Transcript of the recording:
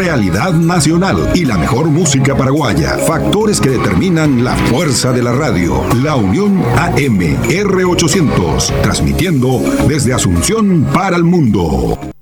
realidad nacional y la mejor música paraguaya. Factores que determinan la fuerza de la radio. La Unión AM R800, transmitiendo desde Asunción para el mundo.